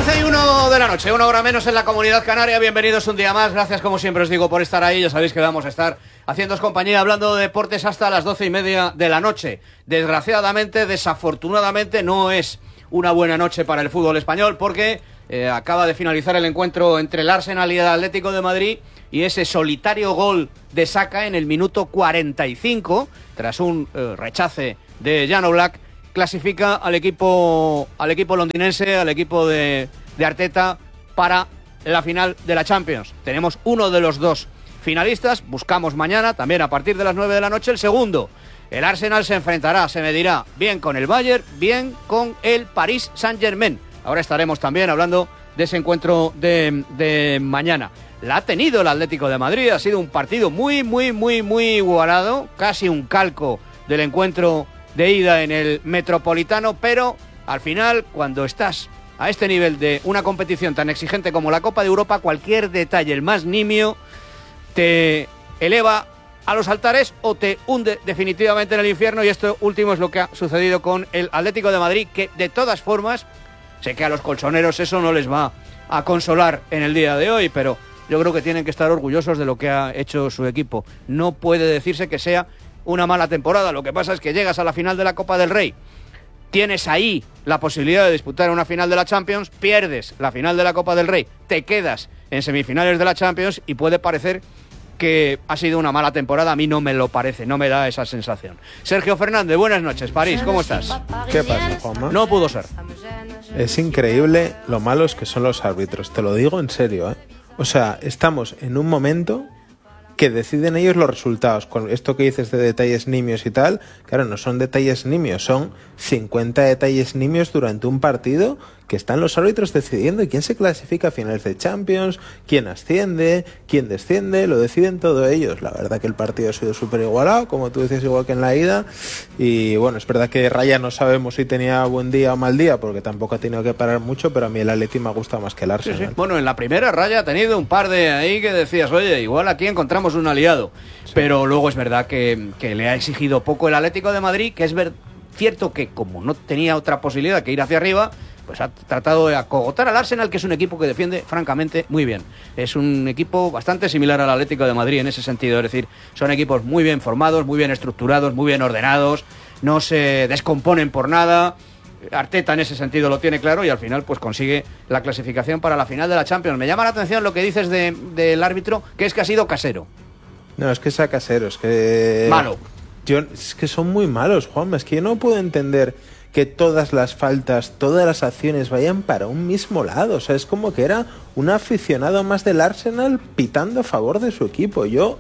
11:01 de la noche, una hora menos en la Comunidad Canaria. Bienvenidos un día más. Gracias, como siempre os digo, por estar ahí. Ya sabéis que vamos a estar haciéndoos compañía, hablando de deportes hasta las 12:30 de la noche. Desgraciadamente, desafortunadamente, no es una buena noche para el fútbol español, porque acaba de finalizar el encuentro entre el Arsenal y el Atlético de Madrid, y ese solitario gol de Saka en el minuto 45, tras un rechace de Jan Oblak, clasifica al equipo londinense, al equipo de Arteta, para la final de la Champions. Tenemos uno de los dos finalistas. Buscamos mañana, también a partir de las 9 de la noche, el segundo. El Arsenal se medirá bien con el Bayern, bien con el Paris Saint-Germain. Ahora estaremos también hablando de ese encuentro de mañana. La ha tenido el Atlético de Madrid, ha sido un partido muy igualado, casi un calco del encuentro de ida en el Metropolitano, pero al final, cuando estás a este nivel de una competición tan exigente como la Copa de Europa, cualquier detalle, el más nimio, te eleva a los altares o te hunde definitivamente en el infierno, y esto último es lo que ha sucedido con el Atlético de Madrid, que de todas formas, sé que a los colchoneros eso no les va a consolar en el día de hoy, pero yo creo que tienen que estar orgullosos de lo que ha hecho su equipo. No puede decirse que sea una mala temporada. Lo que pasa es que llegas a la final de la Copa del Rey, tienes ahí la posibilidad de disputar una final de la Champions, pierdes la final de la Copa del Rey, te quedas en semifinales de la Champions y puede parecer que ha sido una mala temporada. A mí no me lo parece, no me da esa sensación. Sergio Fernández, buenas noches. París, ¿cómo estás? ¿Qué pasa, Juanma? No pudo ser. Es increíble lo malos que son los árbitros, te lo digo en serio, ¿eh? O sea, estamos en un momento que deciden ellos los resultados. Con esto que dices de detalles nimios y tal, claro, no son detalles nimios, son 50 detalles nimios durante un partido que están los árbitros decidiendo quién se clasifica a finales de Champions, quién asciende, quién desciende, lo deciden todos ellos. La verdad que el partido ha sido súper igualado, como tú decías, igual que en la ida, y bueno, es verdad que Raya no sabemos si tenía buen día o mal día, porque tampoco ha tenido que parar mucho, pero a mí el Atleti me ha gustado más que el Arsenal. Sí, sí. Bueno, en la primera Raya ha tenido un par de ahí que decías, oye, igual aquí encontramos un aliado, sí. Pero luego es verdad que le ha exigido poco el Atlético de Madrid, que es cierto que como no tenía otra posibilidad que ir hacia arriba, pues ha tratado de acogotar al Arsenal, que es un equipo que defiende francamente muy bien. Es un equipo bastante similar al Atlético de Madrid en ese sentido, es decir, son equipos muy bien formados, muy bien estructurados, muy bien ordenados, no se descomponen por nada. Arteta en ese sentido lo tiene claro y al final pues consigue la clasificación para la final de la Champions. Me llama la atención lo que dices del árbitro, que es que ha sido casero. No, es que sea casero, es que... Malo. Es que son muy malos, Juanma, es que yo no puedo entender que todas las faltas, todas las acciones vayan para un mismo lado. O sea, es como que era un aficionado más del Arsenal pitando a favor de su equipo. Yo,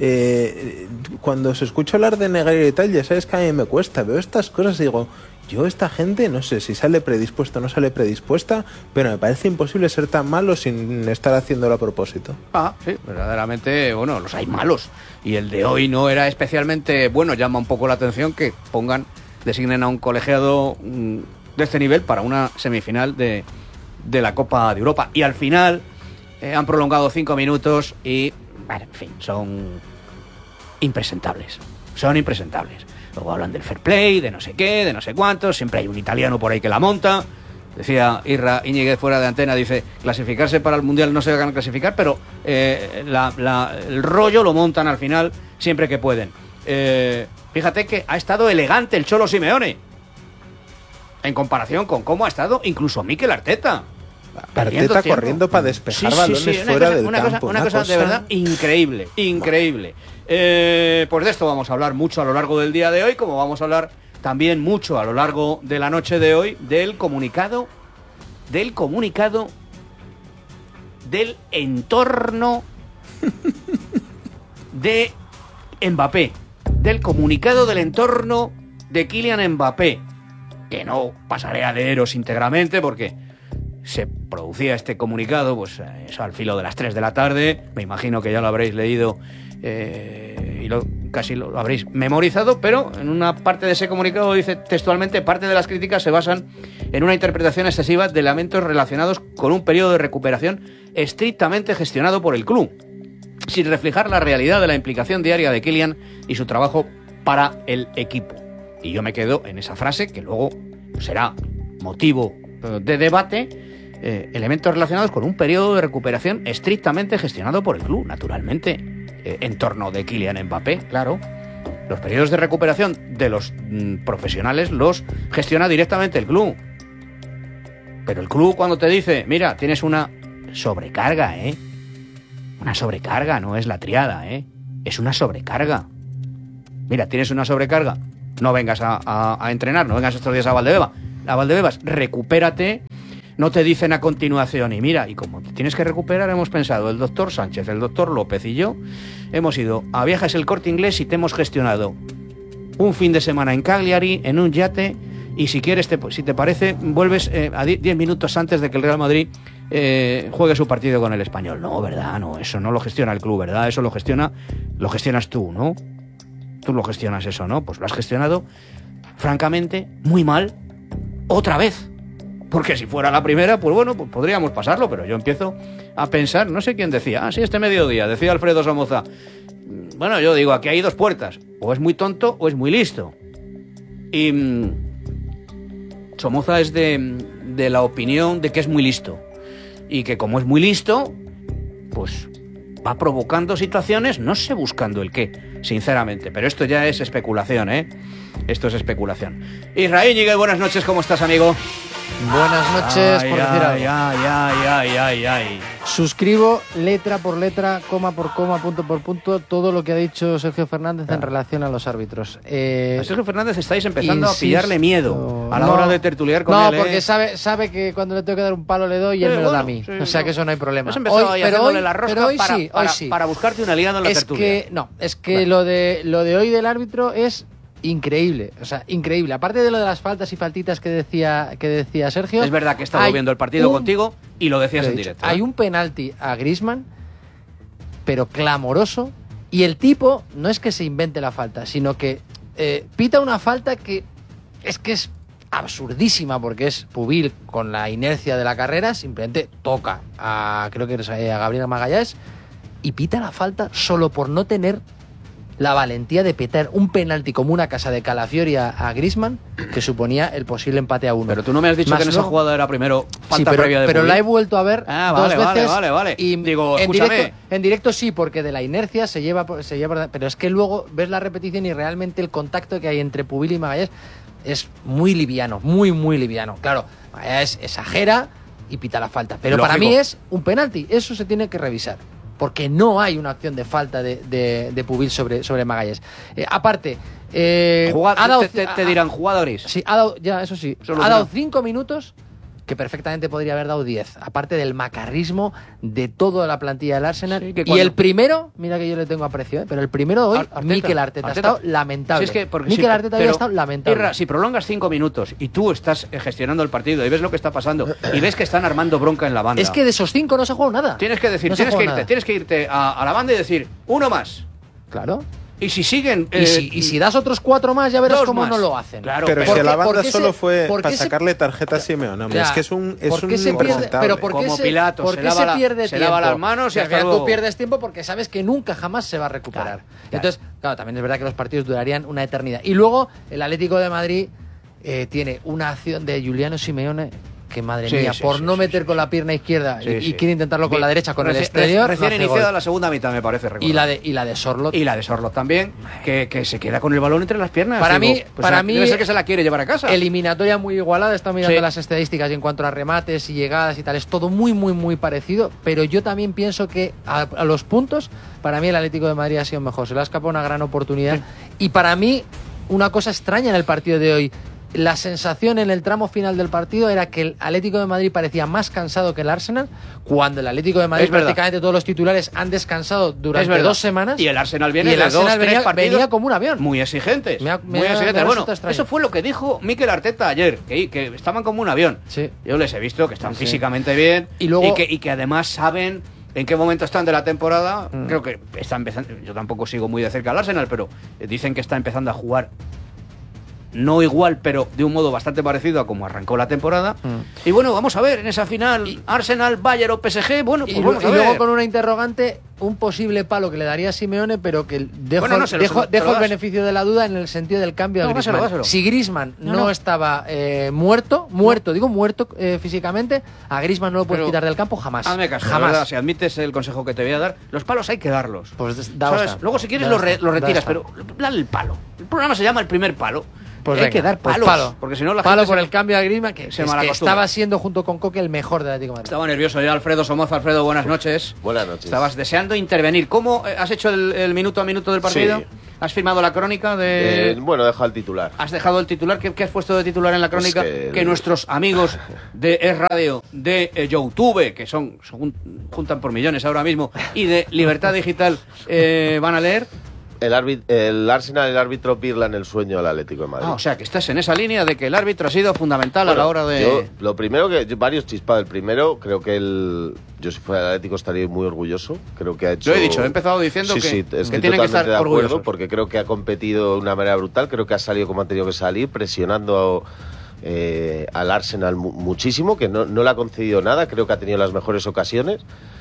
cuando se escucha hablar de Negreira y tal, ya sabes que a mí me cuesta. Veo estas cosas y digo, yo esta gente, no sé si sale predispuesta o no sale predispuesta, pero me parece imposible ser tan malo sin estar haciéndolo a propósito. Ah, sí, verdaderamente, bueno, los hay malos. Y el de hoy no era especialmente bueno. Llama un poco la atención que designen a un colegiado de este nivel para una semifinal de la Copa de Europa. Y al final han prolongado 5 minutos y, bueno, en fin, son impresentables. Son impresentables. Luego hablan del fair play, de no sé qué, de no sé cuántos. Siempre hay un italiano por ahí que la monta. Decía Irra Íñiguez fuera de antena, dice, clasificarse para el Mundial no se van a clasificar, pero el rollo lo montan al final siempre que pueden. Fíjate que ha estado elegante el Cholo Simeone en comparación con cómo ha estado incluso Mikel Arteta. Arteta corriendo para despejar balones fuera del campo. Una cosa de verdad increíble. Pues de esto vamos a hablar mucho a lo largo del día de hoy, como vamos a hablar también mucho a lo largo de la noche de hoy del comunicado del entorno de Mbappé. Del comunicado del entorno de Kylian Mbappé, que no pasaré a leeros íntegramente porque se producía este comunicado pues eso al filo de las 3 de la tarde. Me imagino que ya lo habréis leído y casi lo habréis memorizado, pero en una parte de ese comunicado dice textualmente: parte de las críticas se basan en una interpretación excesiva de elementos relacionados con un periodo de recuperación estrictamente gestionado por el club, sin reflejar la realidad de la implicación diaria de Kylian y su trabajo para el equipo. Y yo me quedo en esa frase, que luego será motivo de debate, elementos relacionados con un periodo de recuperación estrictamente gestionado por el club, naturalmente, en torno de Kylian Mbappé, claro. Los periodos de recuperación de los profesionales los gestiona directamente el club. Pero el club cuando te dice, mira, tienes una sobrecarga, una sobrecarga, no es la triada, es una sobrecarga. Mira, tienes una sobrecarga, no vengas a entrenar, no vengas estos días a Valdebebas, recupérate. No te dicen a continuación, y mira, y como te tienes que recuperar, hemos pensado, el doctor Sánchez, el doctor López y yo, hemos ido a Viajes El Corte Inglés y te hemos gestionado un fin de semana en Cagliari, en un yate, y si quieres, si te parece, vuelves a 10 minutos antes de que el Real Madrid juegue su partido con el Español. No, ¿verdad? No, eso no lo gestiona el club, ¿verdad? Eso lo gestionas tú, ¿no? Tú lo gestionas eso, ¿no? Pues lo has gestionado, francamente, muy mal, otra vez. Porque si fuera la primera, pues bueno, pues podríamos pasarlo, pero yo empiezo a pensar, no sé quién decía, este mediodía, decía Alfredo Somoza. Bueno, yo digo, aquí hay dos puertas, o es muy tonto o es muy listo. Y Somoza es de la opinión de que es muy listo. Y que como es muy listo, pues va provocando situaciones, no sé buscando el qué, sinceramente. Pero esto ya es especulación, Esto es especulación. Israel Íñiguez, buenas noches, ¿cómo estás, amigo? Buenas noches, por decir algo. Ay. Suscribo letra por letra, coma por coma, punto por punto, todo lo que ha dicho Sergio Fernández en relación a los árbitros. A Sergio Fernández estáis empezando a pillarle miedo a la hora de tertuliar con él. No, porque sabe que cuando le tengo que dar un palo le doy y él me lo da a mí. Sí, o sea que eso no hay problema. Has empezado hoy haciéndole la rosca para buscarte un aliado en la tertulia. Es que lo de hoy del árbitro es increíble, o sea, increíble. Aparte de lo de las faltas y faltitas que decía Sergio. Es verdad que he estado viendo el partido contigo y lo decías en directo. Hay un penalti a Griezmann, pero clamoroso, y el tipo no es que se invente la falta, sino que pita una falta que es absurdísima, porque es Pubil con la inercia de la carrera, simplemente toca creo que a Gabriel Magallanes y pita la falta solo por no tener la valentía de petar un penalti como una casa de Calafiori a Griezmann, que suponía el posible empate a 1. Pero tú no me has dicho que en esa jugada era primero falta previa de Pubil. Pero la he vuelto a ver dos veces. Vale. Y digo, en directo sí, porque de la inercia se lleva, pero es que luego ves la repetición y realmente el contacto que hay entre Pubil y Magallanes es muy liviano, muy liviano. Claro, Magallanes exagera y pita la falta, pero lógico. Para mí es un penalti, eso se tiene que revisar. Porque no hay una acción de falta de Pubil sobre Magallanes. Aparte, te dirán jugadores. Sí, ha dado, ya, eso sí. Ha dado 5 minutos que perfectamente podría haber dado 10. Aparte del macarrismo de toda la plantilla del Arsenal. Sí, y el primero, mira que yo le tengo aprecio, pero el primero de hoy, Mikel Arteta, ha estado lamentable. Sí, es que Mikel Arteta había estado lamentable. Irra, si prolongas 5 minutos y tú estás gestionando el partido y ves lo que está pasando y ves que están armando bronca en la banda. Es que de esos 5 no se ha jugado nada. Tienes que irte a la banda y decir, uno más. Claro. Y si siguen... y si das otros 4 más, ya verás cómo no lo hacen. Claro, pero si la banda solo fue para sacarle tarjeta a Simeone. Es que es un pero como Pilato, ¿por qué se pierde tiempo? Se lava las manos y hasta luego. Tú pierdes tiempo porque sabes que nunca jamás se va a recuperar. Claro. Entonces, claro, también es verdad que los partidos durarían una eternidad. Y luego, el Atlético de Madrid tiene una acción de Giuliano Simeone que, madre mía, por no meter con la pierna izquierda y quiere intentarlo con la derecha, con el exterior. Recién iniciada la segunda mitad, me parece. Recordar. Y la de Sorloth. Y la de Sorloth también, que se queda con el balón entre las piernas. Para mí debe ser que se la quiere llevar a casa. Eliminatoria muy igualada, está mirando las estadísticas y en cuanto a remates y llegadas y tal, es todo muy parecido, pero yo también pienso que a los puntos, para mí el Atlético de Madrid ha sido mejor. Se le ha escapado una gran oportunidad. Y para mí, una cosa extraña en el partido de hoy, la sensación en el tramo final del partido era que el Atlético de Madrid parecía más cansado que el Arsenal, cuando el Atlético de Madrid prácticamente todos los titulares han descansado durante 2 semanas. Y el Arsenal viene de 2-3 partidos venía como un avión. Muy exigentes. Muy exigentes. Bueno, eso fue lo que dijo Mikel Arteta ayer, que estaban como un avión. Sí. Yo les he visto que están físicamente bien y que además saben en qué momento están de la temporada. Creo que está empezando. Yo tampoco sigo muy de cerca al Arsenal, pero dicen que está empezando a jugar no igual, pero de un modo bastante parecido a como arrancó la temporada. Y bueno, vamos a ver en esa final, Arsenal, Bayern o PSG, bueno, pues vamos a ver. Y luego con una interrogante, un posible palo que le daría a Simeone, pero que dejo el beneficio de la duda en el sentido del cambio de Griezmann. Báselo. Si Griezmann no estaba muerto físicamente, a Griezmann no lo puedes quitar del campo jamás. Hazme caso, jamás. ¿verdad? Si admites el consejo que te voy a dar, los palos hay que darlos. Pues ¿Sabes? Luego si quieres lo retiras, pero dale el palo. El programa se llama El Primer Palo. Pues hay venga, que dar pues palos, palo. porque si no la palo gente por el cambio de Griezmann, que estaba siendo junto con Coque el mejor del Atlético de Madrid. Estaba nervioso ya Alfredo Somoza. Alfredo, buenas noches. Buenas noches. Estabas deseando intervenir. ¿Cómo has hecho el minuto a minuto del partido? Sí. ¿Has firmado la crónica de...? Bueno, deja el titular. ¿Has dejado el titular? ¿Qué has puesto de titular en la crónica? Pues que nuestros amigos de Es Radio, de YouTube, que juntan por millones ahora mismo, y de Libertad Digital van a leer. El Arsenal, el árbitro pirla en el sueño al Atlético de Madrid. O sea, que estás en esa línea de que el árbitro ha sido fundamental a la hora de... Yo, lo primero varios chispados. El primero, creo que yo si fuera el Atlético estaría muy orgulloso. Creo que ha hecho... Lo he dicho, he empezado diciendo que tienen que estar de acuerdo, orgullosos. porque creo que ha competido de una manera brutal. Creo que ha salido como ha tenido que salir, presionando al Arsenal muchísimo, que no le ha concedido nada. Creo que ha tenido las mejores ocasiones.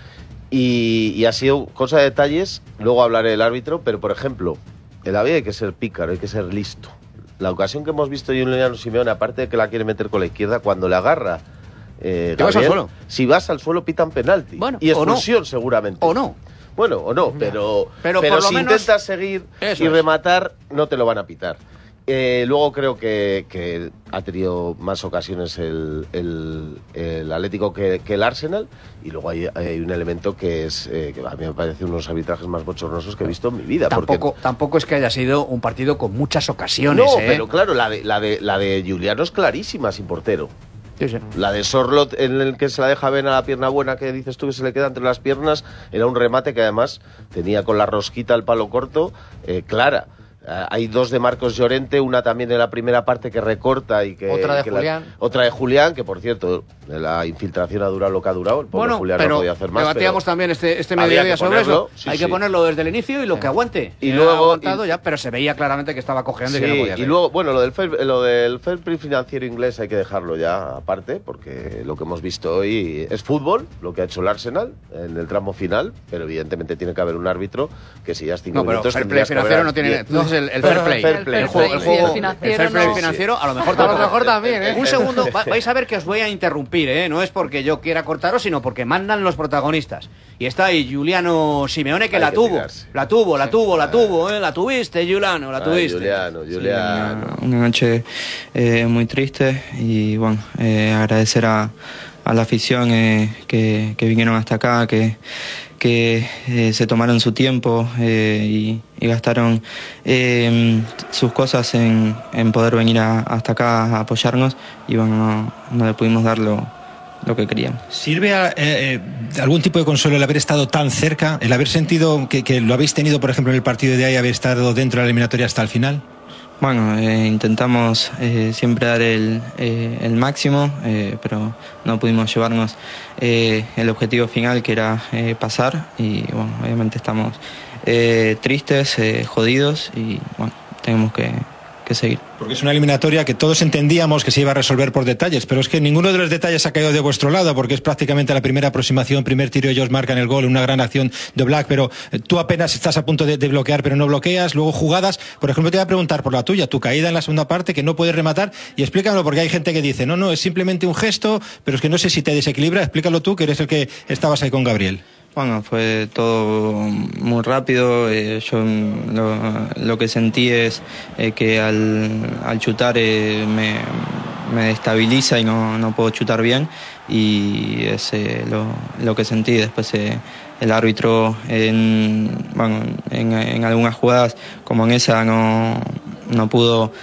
Y ha sido cosa de detalles, luego hablaré del árbitro, pero por ejemplo, en la vida hay que ser pícaro, hay que ser listo. La ocasión que hemos visto de Juliano Simeone, aparte de que la quiere meter con la izquierda, cuando le agarra Gabriel, vas al suelo. Si vas al suelo pitan penalti. Bueno, y expulsión no. seguramente. O no. Bueno, o no, pero por lo si menos, intentas seguir y rematar, no te lo van a pitar. Luego creo que ha tenido más ocasiones el Atlético que el Arsenal, y luego hay un elemento que es que a mí me parece uno de los arbitrajes más bochornosos que he visto en mi vida. Tampoco es que haya sido un partido con muchas ocasiones. No, pero claro, la de Juliano es clarísima sin portero. Sí, sí. La de Sorlot, en el que se la deja Ben a la pierna buena, que dices tú que se le queda entre las piernas, era un remate que además tenía con la rosquita el palo corto, clara. Hay dos de Marcos Llorente, una también en la primera parte que recorta y que... Otra de Julián. Otra de Julián, que por cierto, la infiltración ha durado lo que ha durado. El pobre Julián no podía hacer más. Debatíamos también este mediodía sobre eso. Hay que ponerlo desde el inicio y lo que aguante. Y luego... aguantado ya, pero se veía claramente que estaba cojeando y que no podía hacer. Y luego, bueno, lo del fair play financiero inglés hay que dejarlo ya aparte, porque lo que hemos visto hoy es fútbol, lo que ha hecho el Arsenal en el tramo final, pero evidentemente tiene que haber un árbitro que si ya es 5 minutos... No, pero fair play financiero no tiene... el fair play. El fair play financiero, a lo mejor también, ¿eh? Un segundo, vais a ver que os voy a interrumpir, ¿eh? No es porque yo quiera cortaros, sino porque mandan los protagonistas. Y está ahí Juliano Simeone, que la tuvo, la tuviste, Juliano, la tuviste. Juliano. Una noche muy triste y bueno, agradecer a la afición que vinieron hasta acá, que se tomaron su tiempo y gastaron sus cosas en poder venir hasta acá a apoyarnos, y bueno, no le pudimos dar lo que queríamos. ¿Sirve algún tipo de consuelo el haber estado tan cerca, el haber sentido que lo habéis tenido, por ejemplo, en el partido de ahí, haber estado dentro de la eliminatoria hasta el final? Bueno, intentamos siempre dar el máximo, pero no pudimos llevarnos el objetivo final, que era pasar, y bueno, obviamente estamos tristes, jodidos, y bueno, tenemos que seguir. Porque es una eliminatoria que todos entendíamos que se iba a resolver por detalles, pero es que ninguno de los detalles ha caído de vuestro lado, porque es prácticamente la primera aproximación, primer tiro, ellos marcan el gol, una gran acción de Oblak, pero tú apenas estás a punto de bloquear, pero no bloqueas, luego jugadas. Por ejemplo, te voy a preguntar por la tuya, tu caída en la segunda parte, que no puedes rematar, y explícamelo, porque hay gente que dice, no, es simplemente un gesto, pero es que no sé si te desequilibra. Explícalo tú, que eres el que estabas ahí con Gabriel. Bueno, fue todo muy rápido. Yo lo que sentí es que al chutar me destabiliza y no puedo chutar bien, y es lo que sentí. Después el árbitro en algunas jugadas como en esa no pudo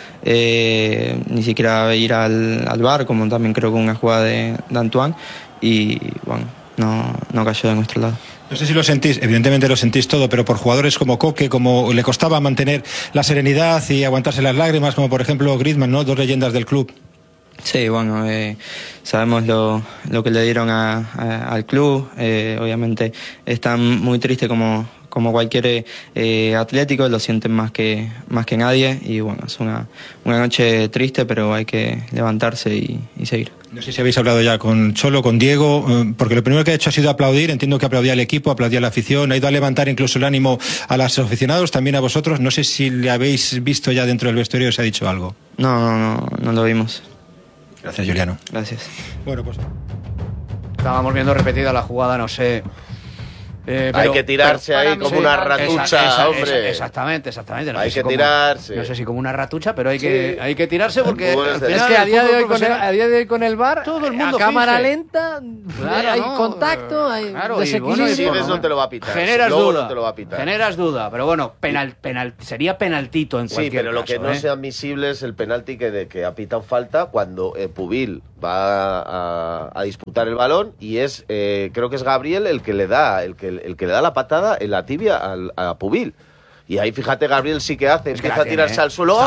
ni siquiera ir al VAR, como también creo que una jugada de Antoine, y bueno, no cayó de nuestro lado. No sé si lo sentís, evidentemente lo sentís todo, pero por jugadores como Coque, como le costaba mantener la serenidad y aguantarse las lágrimas, como por ejemplo Griezmann, ¿no? Dos leyendas del club. Sí, bueno, sabemos lo que le dieron al club. Obviamente están muy tristes como como cualquier atlético, lo sienten más que nadie. Y bueno, es una noche triste, pero hay que levantarse y seguir. No sé si habéis hablado ya con Cholo, con Diego, porque lo primero que ha hecho ha sido aplaudir. Entiendo que aplaudía al equipo, aplaudía a la afición, ha ido a levantar incluso el ánimo a los aficionados, también a vosotros. No sé si le habéis visto ya dentro del vestuario o se ha dicho algo. No lo vimos. Gracias, Juliano. Gracias. Bueno, pues Estábamos viendo repetida la jugada, no sé. Hay que tirarse ahí como una ratucha, hombre. Exactamente. No hay sé que tirarse. No sé si como una ratucha, pero hay que tirarse porque al final es que a día de hoy con el VAR, todo el mundo a cámara finge. lenta, Claro, hay ¿no? contacto, hay Claro, desequilibrio. Si sigues no te lo va a pitar. Generas Luego duda. no te lo va a pitar. Generas duda, pero bueno, sería penaltito en Sí, cualquier pero lo que caso, no es admisible es el penalti que ha pitado falta cuando Pubil va a disputar el balón y es creo que es Gabriel el que le da la patada en la tibia a Pubil. Y ahí fíjate, Gabriel sí que hace, empieza a tirarse al suelo.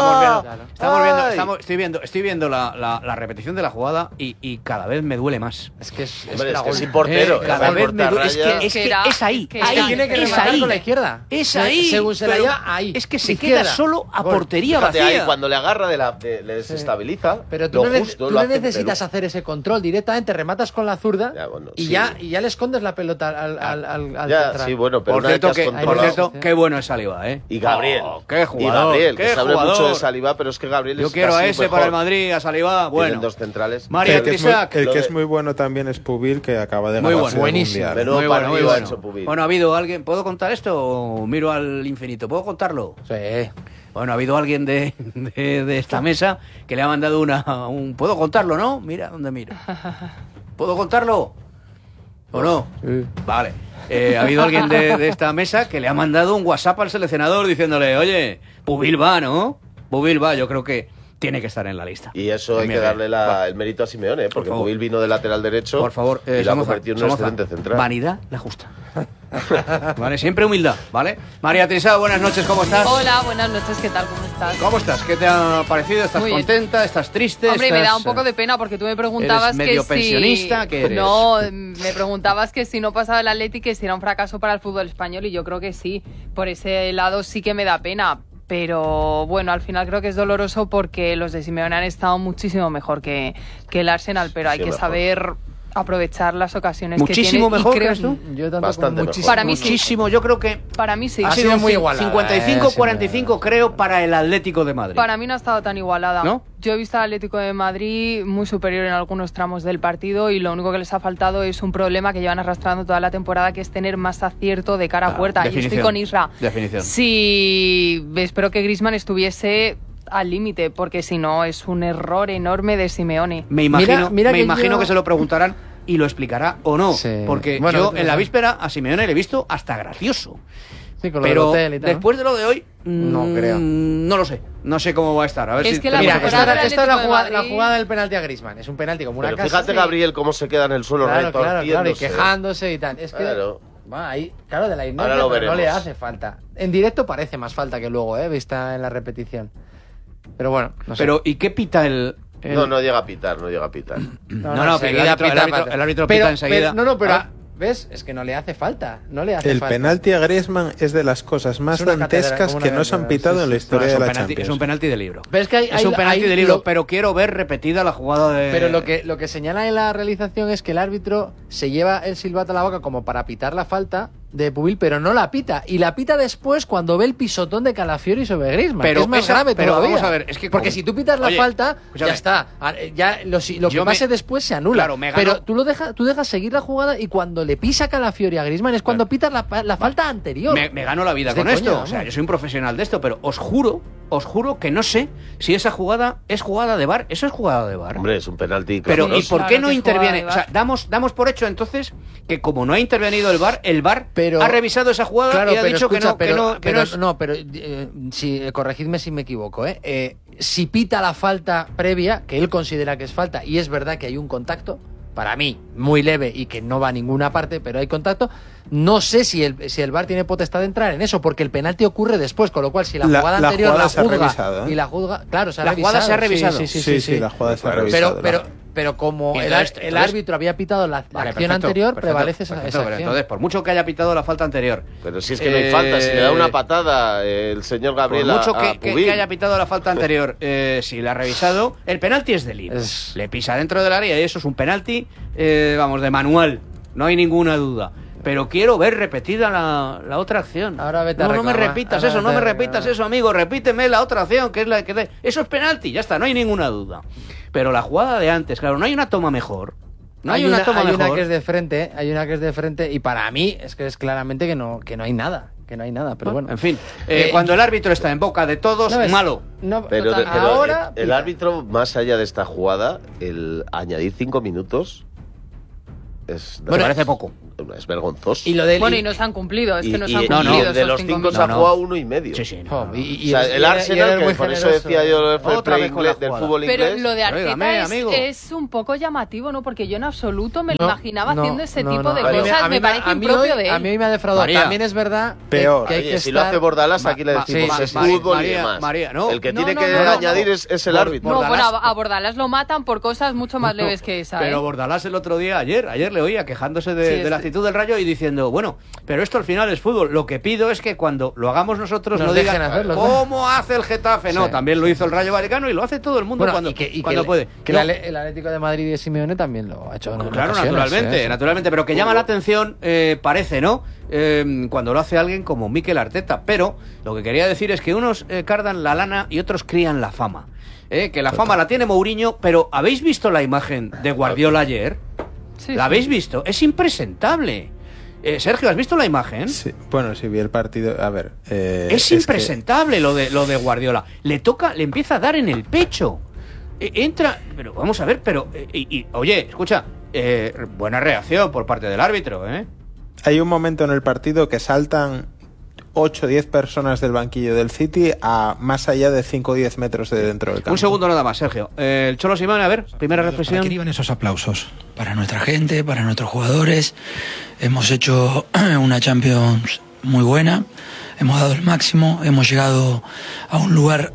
Estoy viendo la repetición de la jugada y cada vez me duele más. Es que es sin portero. Cada vez me duele. Es ahí. tiene que rematar con la izquierda. Es ahí. Según se la lleva, ahí. Es que se Izquierda. queda solo a Gol. portería Fíjate vacía. ahí, cuando le agarra le desestabiliza. Pero tú lo no, justo, tú lo no hace necesitas Perú. hacer ese control directamente, rematas con la zurda Ya, bueno, y sí. ya le escondes la pelota al Ya, central. sí, bueno, pero Por una vez cierto, que has por controlado- cierto, qué bueno es Saliba, ¿eh? Y Gabriel. Qué jugador. Y Gabriel, qué que se habla jugador. mucho de Saliba, pero es que Gabriel Yo es quiero a casi ese mejor. para el Madrid, a Saliba. Tienen Bueno, dos centrales. María El que es muy, Trisac. el Lo que de- es muy bueno también es Pubil, que acaba de Muy ganarse bueno. el Buenísimo. Mundial. Pero Muy bueno, muy partido ha bueno. hecho Pubil. Bueno, ha habido alguien. ¿Puedo contar esto o miro al infinito? ¿Puedo contarlo? Sí. Bueno, ha habido alguien de esta mesa que le ha mandado un... ¿Puedo contarlo, no? Mira dónde miro. ¿Puedo contarlo? ¿O no? Vale. Ha habido alguien de esta mesa que le ha mandado un WhatsApp al seleccionador diciéndole, oye, Pubil va, ¿no? Pubil va, yo creo que tiene que estar en la lista. Y eso hay que Mira, darle el mérito a Simeone, porque favor. Pubil vino de lateral derecho Por favor, y la ha Somoza, convertido en un Somoza, excelente central. vanidad la justa. Vale, siempre humildad, ¿vale? María Trisá, buenas noches, ¿cómo estás? Hola, buenas noches, ¿qué tal? ¿Cómo estás? ¿Cómo estás? ¿Qué te ha parecido? ¿Estás Muy bien. contenta? ¿Estás triste? Hombre, me da ¿Estás, un poco de pena porque tú me preguntabas ¿eres medio que pensionista? si... ¿Qué eres? No, me preguntabas que si no pasaba el Atleti, que si era un fracaso para el fútbol español y yo creo que sí. Por ese lado sí que me da pena. Pero bueno, al final creo que es doloroso porque los de Simeone han estado muchísimo mejor que el Arsenal, pero hay Sí, que mejor. saber aprovechar las ocasiones Muchísimo que tiene. mejor, y creo, ¿crees tú? Yo tanto Bastante como mejor. muchísimo. Para mí sí. Muchísimo, yo creo que Para mí sí. ha Ha sido sido un muy igualada, 55-45 creo para el Atlético de Madrid. Para mí no ha estado tan igualada. ¿No? Yo he visto al Atlético de Madrid muy superior en algunos tramos del partido y lo único que les ha faltado es un problema que llevan arrastrando toda la temporada, que es tener más acierto de cara a puerta. Y estoy definición. con Isra. Definición. Sí, espero que Griezmann estuviese al límite, porque si no es un error enorme de Simeone. Me imagino, Mira me que imagino yo- que se lo preguntarán y lo explicará o no. Sí. Porque Bueno, yo no en la sé. víspera a Simeone le he visto hasta gracioso. Sí, con lo del Pero hotel y tal, ¿no? después de lo de hoy, No creo. no lo sé. No sé cómo va a estar. A ver Es si que la Mira, tenemos temporada que- del esta es la Atlético de jugada, Madrid. la jugada del penalti a Griezmann. Es un penalti como una Pero casa. fíjate, Gabriel, cómo se queda en el suelo Claro, retorciéndose. y quejándose y tal. Es que, Claro. va, ahí, claro, de la Ahora ignorancia lo pero no le veremos. hace falta. En directo parece más falta que luego, vista en la repetición. Pero bueno, no sé. Pero, ¿y qué pita el...? No llega a pitar, no llega a pitar. No, sé, enseguida el árbitro pita enseguida. Pero, Ah. ¿ves? Es que no le hace falta. No le hace El falta. penalti a Griezmann es de las cosas más Es una catedral, dantescas como que una no se han catedral, pitado sí, en la sí, historia No, de la es Champions. un penalti de libro. Pero es que Es un penalti de libro, lo- pero quiero ver repetida la jugada de... Pero lo que señala en la realización es que el árbitro se lleva el silbato a la boca como para pitar la falta de Pubil, pero no la pita. Y la pita después cuando ve el pisotón de Calafiori sobre Griezmann. Pero que es más esa- grave pero todavía. vamos a ver, es que Porque como- si tú pitas la Oye, falta, escúchame. ya está. Ya lo Yo que me- pase después se anula. Claro, me ganó- pero tú dejas seguir la jugada y cuando le pisa Calafiori a Griezmann es cuando pitas la falta anterior. Me gano la vida Es de con coña, esto. vamos. O sea, yo soy un profesional de esto, pero os juro que no sé si esa jugada es jugada de VAR. ¿Eso es jugada de VAR? Hombre, es un penalti Pero ¿y clamoroso. por qué Claro no que es jugada interviene? de O sea, VAR. damos por hecho entonces que como no ha intervenido el VAR Pero- ha revisado esa jugada Claro, y ha pero dicho escucha, que no es... corregidme si me equivoco, si pita la falta previa, que él considera que es falta, y es verdad que hay un contacto, para mí, muy leve y que no va a ninguna parte, pero hay contacto, no sé si el VAR tiene potestad de entrar en eso, porque el penalti ocurre después, con lo cual si la jugada anterior jugada la se ha juzga revisado, ¿eh? y la juzga, claro, se ha La revisado. jugada se ha revisado. Sí, Sí, la jugada se ha Claro, revisado. pero pero como Y el entonces- árbitro había pitado la Vale, acción perfecto, anterior, perfecto, prevalece esa perfecto, pero acción. entonces, por mucho que haya pitado la falta anterior. Pero si es que no hay falta, si le da una patada el señor Gabriel Por mucho a que Pubil. haya pitado la falta anterior, si la ha revisado, el penalti es de Lino. Le pisa dentro del área y eso es un penalti, vamos, de manual. No hay ninguna duda. Pero quiero ver repetida la otra acción. Ahora vete a no me reclamar, repitas ahora eso, no vete me a repitas reclamar. eso, amigo. Repíteme la otra acción, que es la que... Eso es penalti, ya está, no hay ninguna duda. Pero la jugada de antes, claro, no hay una toma mejor. No hay una toma hay mejor. una que es de frente, y para mí es que es claramente que no hay nada, pero bueno. En fin, cuando el árbitro está en boca de todos, ¿no ves? malo. No, Pero, total, pero ahora el pita. árbitro, más allá de esta jugada, el añadir 5 minutos es, Me parece poco. es vergonzoso. Y lo del Bueno, y no se han cumplido, es que no se han y cumplido de esos los 5 5 se minutos. ha jugado 1,5. Sí, sí. Jo, no. O sea, el Arsenal, que por eso decía yo del fair Otra play vez con la inglés, del jugada. fútbol Pero inglés. lo de Óigame, Arteta amigo. es un poco llamativo, ¿no? Porque yo en absoluto me lo No, imaginaba no, haciendo ese no, tipo no. de A mí cosas. a mí Me parece a mí impropio hoy- de A él. mí me ha defraudado. María. También es verdad Peor. que hay Oye, que si lo hace estar... Bordalas, aquí le decimos sí, es sí. fútbol y María, demás. María, no. El que No, tiene no, que no, no. añadir es el árbitro. No, bueno, Bordalás- a Bordalás lo matan por cosas mucho más leves que esa. Pero ¿eh? Bordalás el otro día, ayer le oía quejándose de, Sí, de la actitud del Rayo y diciendo, bueno, pero esto al final es fútbol. Lo que pido es que cuando lo hagamos nosotros Nos no dejen digan hacerlo, cómo hace el Getafe. No, Sí, también lo hizo el Rayo Vallecano y lo hace todo el mundo Bueno, cuando, y que cuando puede. Que No, el Atlético de Madrid y de Simeone también lo ha hecho en claro, ocasiones, naturalmente, ¿eh? naturalmente, pero que llama la atención, parece, ¿no? Cuando lo hace alguien como Mikel Arteta. Pero lo que quería decir es que unos cardan la lana y otros crían la fama. Que la fama la tiene Mourinho, pero ¿habéis visto la imagen de Guardiola ayer? Sí, ¿La sí. habéis visto? Es impresentable. Sergio, ¿has visto la imagen? Sí, bueno, si vi el partido. A ver. Es que- impresentable lo de Guardiola. Le empieza a dar en el pecho. Entra, pero vamos a ver, pero oye, escucha, buena reacción por parte del árbitro, ¿eh? Hay un momento en el partido que saltan 8 o 10 personas del banquillo del City a más allá de 5 o 10 metros de dentro del campo. Un segundo nada más, Sergio. El Cholo Simeone, a ver, primera ¿Para reflexión. qué iban esos aplausos? Para nuestra gente, para nuestros jugadores. Hemos hecho una Champions muy buena, hemos dado el máximo, hemos llegado a un lugar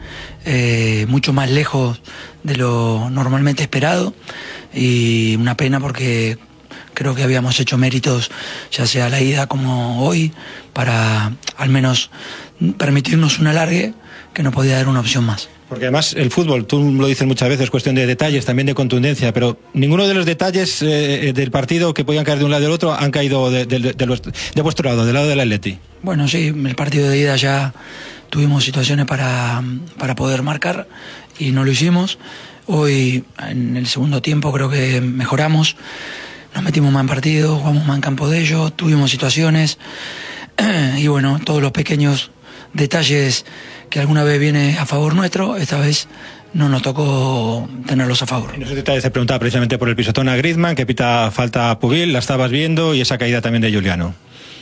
mucho más lejos de lo normalmente esperado y una pena porque creo que habíamos hecho méritos, ya sea la ida como hoy, para al menos permitirnos un alargue que nos podía dar una opción más. Porque además el fútbol, tú lo dices muchas veces, es cuestión de detalles, también de contundencia, pero ninguno de los detalles del partido que podían caer de un lado y del otro han caído de vuestro lado, del lado del Atleti. Bueno, sí, el partido de ida ya tuvimos situaciones para poder marcar y no lo hicimos. Hoy, en el segundo tiempo, creo que mejoramos, nos metimos más en partido, jugamos más en campo de ellos, tuvimos situaciones y bueno, todos los pequeños detalles que alguna vez viene a favor nuestro, esta vez no nos tocó tenerlos a favor. En esos detalles te preguntaba precisamente por el pisotón a Griezmann, que pita falta a Pubil, la estabas viendo, y esa caída también de Juliano.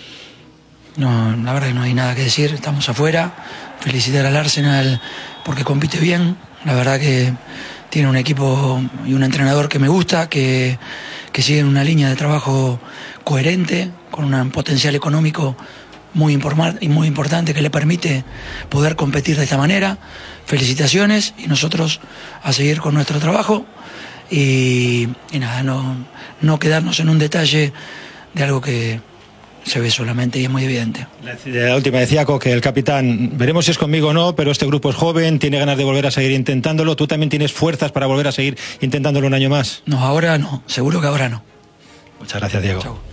No, la verdad que no hay nada que decir, estamos afuera. Felicitar al Arsenal porque compite bien. La verdad que tiene un equipo y un entrenador que me gusta, que sigue una línea de trabajo coherente, con un potencial económico muy importante que le permite poder competir de esta manera. Felicitaciones y nosotros a seguir con nuestro trabajo y nada, no quedarnos en un detalle de algo que se ve solamente y es muy evidente. La última de Ciaco, que el capitán, veremos si es conmigo o no, pero este grupo es joven, tiene ganas de volver a seguir intentándolo. ¿Tú también tienes fuerzas para volver a seguir intentándolo un año más? No, ahora no, seguro que ahora no. Muchas gracias, Diego. Chao.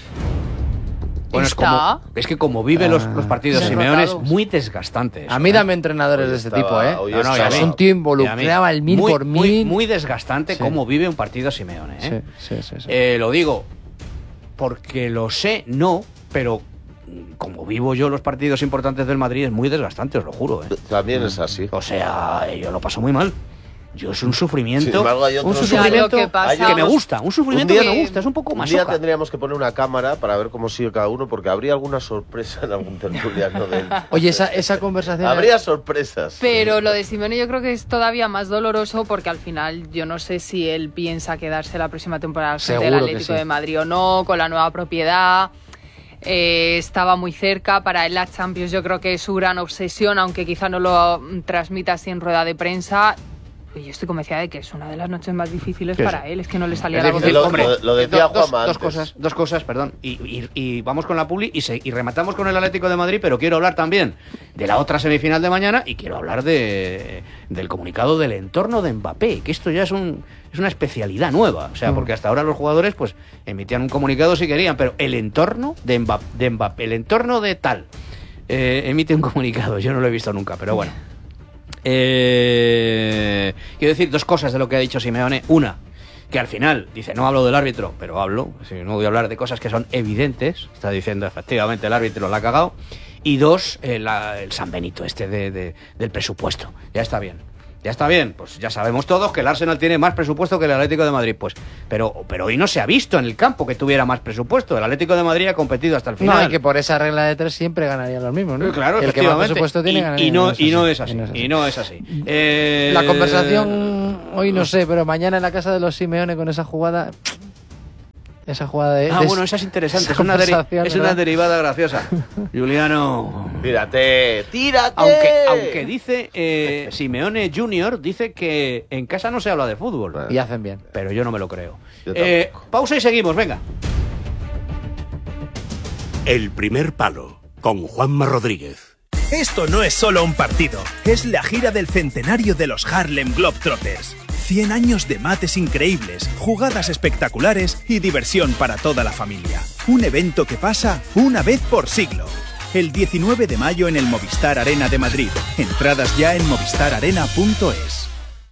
Bueno, es que como vive los partidos sí. Simeone es Derrotados. muy desgastante. eso, A mí ¿eh? dame entrenadores de este tipo, ¿eh? Hoy No, no, y a Es mí- un tío y a mí- involucrado al mil muy, por muy, mil. muy desgastante Sí. cómo vive un partido Simeone, ¿eh? Sí. Lo digo porque lo sé, no, pero como vivo yo los partidos importantes del Madrid es muy desgastante, os lo juro, ¿eh? También es así. O sea, yo lo paso muy mal. Yo es un sufrimiento, Sin embargo, hay un otros- sufrimiento Ya, lo que pasa- que me gusta, un sufrimiento Un que día- me gusta, es un poco Un más día tendríamos que poner una cámara para ver cómo sigue cada uno, porque habría alguna sorpresa en algún tertuliano de él. Oye, esa conversación... Habría sorpresas. Pero lo de Simeone yo creo que es todavía más doloroso porque al final yo no sé si él piensa quedarse la próxima temporada al frente del Seguro que Atlético sí. de Madrid o no, con la nueva propiedad. Estaba muy cerca, para él la Champions yo creo que es su gran obsesión, aunque quizá no lo transmita así en rueda de prensa. yo estoy convencida de que es una de las noches más difíciles Sí, para sí. él. Es que no le salía Es la voz difícil, del hombre. Lo decía Dos Juanma antes. Dos cosas, perdón. Y vamos con la publi y rematamos con el Atlético de Madrid, pero quiero hablar también de la otra semifinal de mañana y quiero hablar del comunicado del entorno de Mbappé, que esto ya es una especialidad nueva. O sea, porque hasta ahora los jugadores pues emitían un comunicado si querían, pero el entorno de Mbappé, el entorno de tal, emite un comunicado. Yo no lo he visto nunca, pero bueno. Quiero decir dos cosas de lo que ha dicho Simeone. Una, que al final dice, no hablo del árbitro, pero hablo, no voy a hablar de cosas que son evidentes. Está diciendo, efectivamente, el árbitro la ha cagado. Y dos, el San Benito del presupuesto. Ya está bien, pues ya sabemos todos que el Arsenal tiene más presupuesto que el Atlético de Madrid, pues, pero hoy no se ha visto en el campo que tuviera más presupuesto. El Atlético de Madrid ha competido hasta el final. No, y que por esa regla de 3 siempre ganarían los mismos, ¿no? Claro, el que más efectivamente. presupuesto tiene ganaría. Y no es así. La conversación hoy no sé, pero mañana en la casa de los Simeone con esa jugada de... Bueno, esa es interesante, esa es una conversación, derivada graciosa. Juliano... Tírate. Aunque dice Simeone Junior, dice que en casa no se habla de fútbol. Y hacen bien. Pero yo no me lo creo. Yo tampoco. Pausa y seguimos, venga. El primer palo, con Juanma Rodríguez. Esto no es solo un partido, es la gira del centenario de los Harlem Globetrotters. 100 años de mates increíbles, jugadas espectaculares y diversión para toda la familia. Un evento que pasa una vez por siglo. El 19 de mayo en el Movistar Arena de Madrid. Entradas ya en movistararena.es.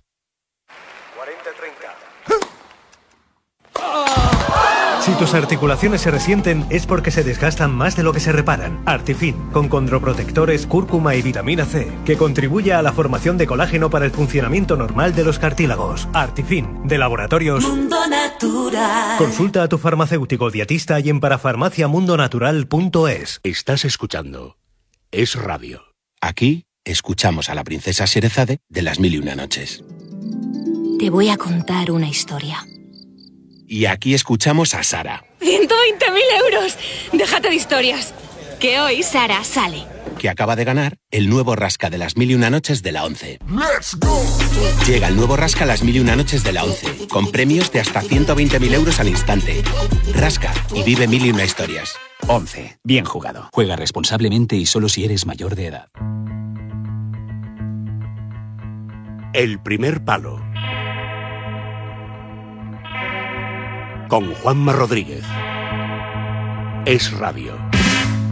Si tus articulaciones se resienten es porque se desgastan más de lo que se reparan. Artifin, con condroprotectores, cúrcuma y vitamina C, que contribuye a la formación de colágeno para el funcionamiento normal de los cartílagos. Artifin, de Laboratorios Mundo Natural. Consulta a tu farmacéutico dietista y en parafarmaciamundonatural.es. Estás escuchando Es Radio. Aquí escuchamos a la princesa Sherezade de Las Mil y Una Noches. Te voy a contar una historia. Y aquí escuchamos a Sara, 120.000 euros. Déjate de historias. Que hoy Sara sale. que acaba de ganar el nuevo Rasca de Las Mil y Una Noches de la ONCE. Llega el nuevo Rasca Las Mil y Una Noches de la ONCE, con premios de hasta 120.000 euros al instante. Rasca y vive mil y una historias. ONCE. Bien jugado. Juega responsablemente y solo si eres mayor de edad. El primer palo, con Juanma Rodríguez. Es Radio.